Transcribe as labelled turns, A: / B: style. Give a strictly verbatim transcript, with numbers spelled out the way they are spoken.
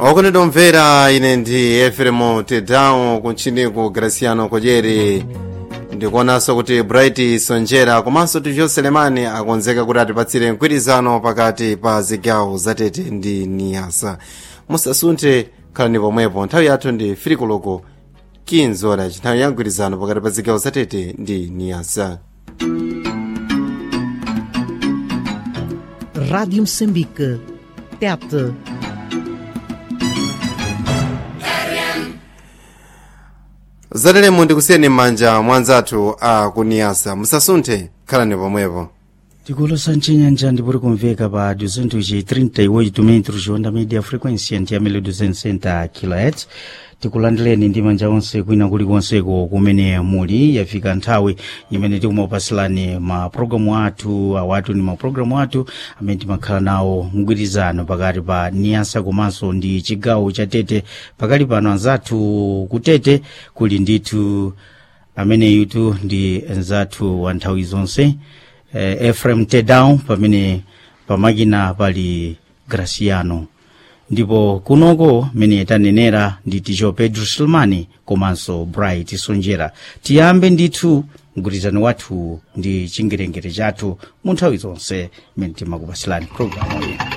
A: okondedwa ine ndi Efremo Tedown kuntchiniku Graciano Kojeri ndikuonanso kuti Bright Sonjera komanso Tijo Selemani akonzeka kuti atipatsire mgwirizano pakati pa zigawo zatete ndi Niasa. Musasunthe khalani pomwepo, nthawi yathu ndi firikoloko kinzora nthawi ya mgwirizano pakati pa zigawo zatete ndi Niasa.
B: Rádio Moçambique, Tete.
A: Zateremu ndikusiyeni m'manja mwanzathu a kuniyasa, musasunthe khalani pomwepo.
C: Tikolo sanchinyanja ndipuri kumveka pa duzentos trinta e oito metros onda media frequência ndi amene duzentos e sessenta kilohertz. Tikulandireni ndi manja onse kwina kulikonseko kumene muli. Yafika nthawi imene tikumapasilani ma programu athu awatu ni ma programu athu amene timakhala nawo mgwirizano pakati pa Niasa komanso ndi chigawo cha Tete. Pakali pano anzathu kutete kuli ndithu amene yutu ndi anzathu wa nthawi zonse eh, Efrem Tedown, pamene pamakina pali Graciano. Ndipo kunoko mene tanenera ndi Tijo Pedro Silmani komanso Bright Sonjera. Tiyambe ndithu mgwirizano wathu ndi chingerengere chathu mu nthawi zonse mene timakupasilani programu iyi.